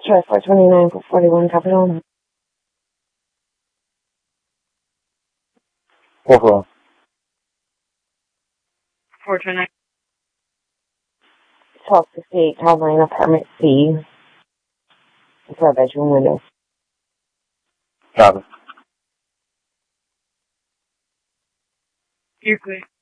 Try 429 for 41 Capital. What for? 429. 1268 Calvary Apartment C. For a bedroom window. Copy. You're clear.